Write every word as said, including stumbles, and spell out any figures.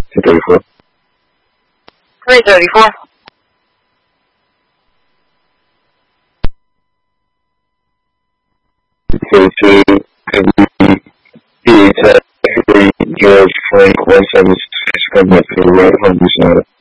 two thirty-four. three thirty-four. thirty-two, and we, George Frank, one seven six, come back to the right, one hundred.